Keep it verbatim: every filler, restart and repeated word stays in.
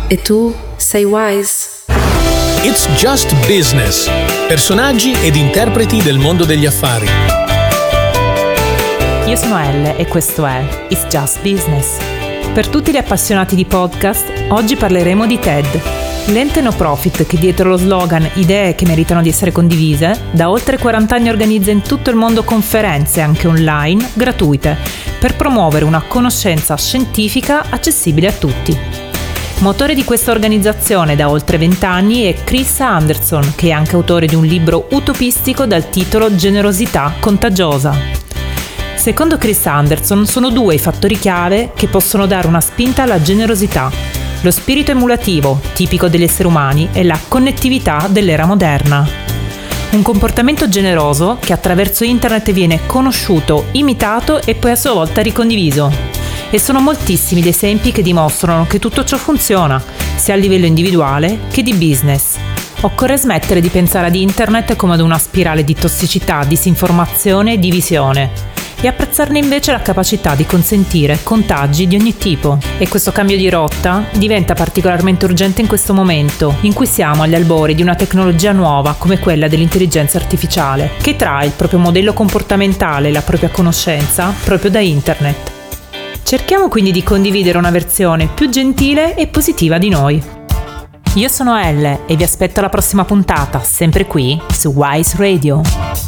E tu sei Wise? It's Just Business. Personaggi ed interpreti del mondo degli affari. Io sono Elle e questo è It's Just Business. Per tutti gli appassionati di podcast, oggi parleremo di TED, l'ente no profit che dietro lo slogan "Idee che meritano di essere condivise", da oltre quaranta anni organizza in tutto il mondo conferenze, anche online, gratuite, per promuovere una conoscenza scientifica accessibile a tutti. Motore di questa organizzazione da oltre vent'anni è Chris Anderson, che è anche autore di un libro utopistico dal titolo Generosità contagiosa. Secondo Chris Anderson sono due i fattori chiave che possono dare una spinta alla generosità: lo spirito emulativo, tipico degli esseri umani, e la connettività dell'era moderna. Un comportamento generoso che attraverso internet viene conosciuto, imitato e poi a sua volta ricondiviso. E sono moltissimi gli esempi che dimostrano che tutto ciò funziona, sia a livello individuale che di business. Occorre smettere di pensare ad internet come ad una spirale di tossicità, disinformazione e divisione, e apprezzarne invece la capacità di consentire contagi di ogni tipo. E questo cambio di rotta diventa particolarmente urgente in questo momento, in cui siamo agli albori di una tecnologia nuova come quella dell'intelligenza artificiale, che trae il proprio modello comportamentale e la propria conoscenza proprio da internet. Cerchiamo quindi di condividere una versione più gentile e positiva di noi. Io sono Elle e vi aspetto alla prossima puntata, sempre qui su Wise Radio.